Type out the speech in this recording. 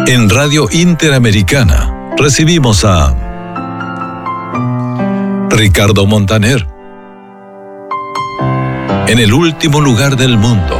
En Radio Interamericana recibimos a Ricardo Montaner. En el último lugar del mundo.